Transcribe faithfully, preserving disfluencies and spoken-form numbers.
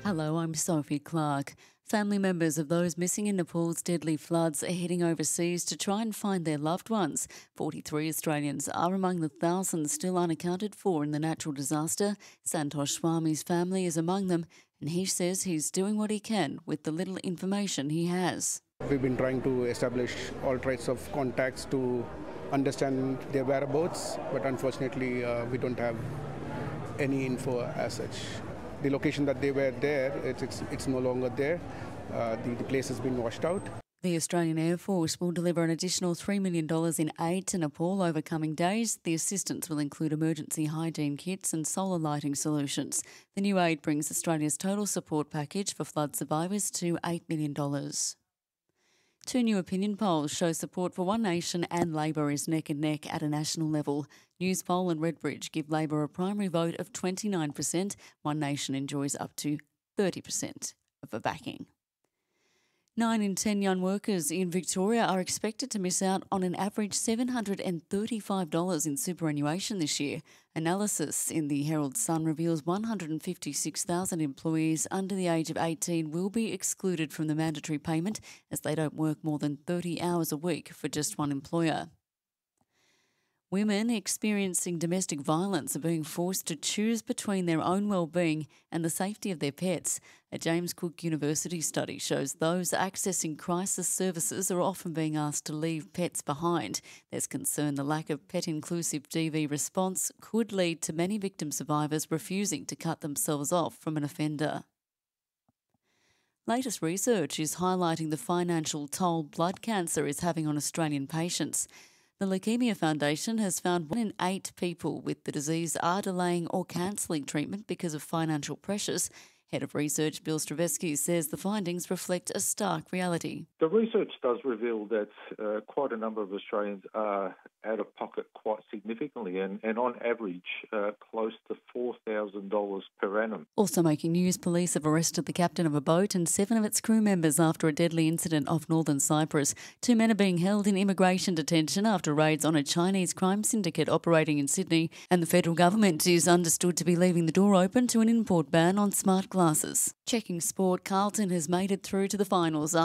Hello, I'm Sophie Clark. Family members of those missing in Nepal's deadly floods are heading overseas to try and find their loved ones. forty-three Australians are among the thousands still unaccounted for in the natural disaster. Santosh Swami's family is among them, and he says he's doing what he can with the little information he has. We've been trying to establish all types of contacts to understand their whereabouts, but unfortunately uh, we don't have any info as such. The location that they were there, it's, it's, it's no longer there. Uh, the, the place has been washed out. The Australian Air Force will deliver an additional three million dollars in aid to Nepal over coming days. The assistance will include emergency hygiene kits and solar lighting solutions. The new aid brings Australia's total support package for flood survivors to eight million dollars. Two new opinion polls show support for One Nation and Labor is neck and neck at a national level. Newspoll and Redbridge give Labor a primary vote of twenty-nine percent. One Nation enjoys up to thirty percent of the backing. Nine in ten young workers in Victoria are expected to miss out on an average seven hundred thirty-five dollars in superannuation this year. Analysis in the Herald Sun reveals one hundred fifty-six thousand employees under the age of eighteen will be excluded from the mandatory payment as they don't work more than thirty hours a week for just one employer. Women experiencing domestic violence are being forced to choose between their own well-being and the safety of their pets. A James Cook University study shows those accessing crisis services are often being asked to leave pets behind. There's concern the lack of pet-inclusive D V response could lead to many victim survivors refusing to cut themselves off from an offender. Latest research is highlighting the financial toll blood cancer is having on Australian patients. The Leukaemia Foundation has found one in eight people with the disease are delaying or cancelling treatment because of financial pressures. Head of Research Bill Stravesky says the findings reflect a stark reality. The research does reveal that uh, quite a number of Australians are out of pocket quite significantly and, and on average uh, close to four thousand dollars per annum. Also making news, police have arrested the captain of a boat and seven of its crew members after a deadly incident off northern Cyprus. Two men are being held in immigration detention after raids on a Chinese crime syndicate operating in Sydney, and the federal government is understood to be leaving the door open to an import ban on smart glasses. Checking sport, Carlton has made it through to the finals